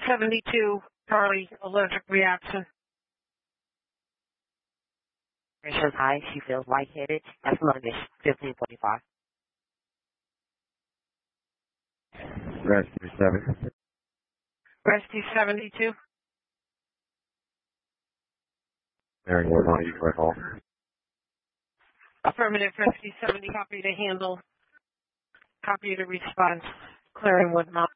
72, Charlie, allergic reaction. Pressure high. She feels lightheaded and sluggish. 1545. Rescue 7. Rescue 72. Mary, what want you for call? Affirmative, Rescue 70, copy to handle. Copy to response. Clearing Woodmont.